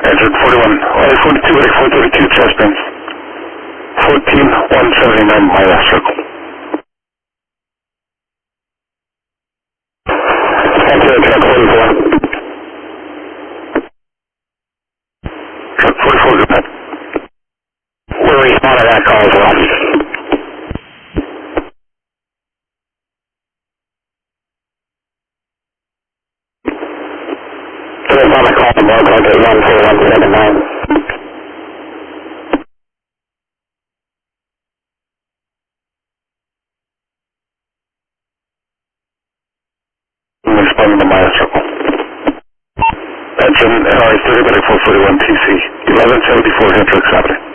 Engine 41, 42 ready, 432 chest bends. 14179 Maya circle. Okay, truck 44. Truck 44, good night. We'll respond to that call as well. So it's on the call from Mark, I'll get 14179. Responding to Maya circle. Engine NRA 30 ready, 441 TC, 1174 Hendrix Avenue.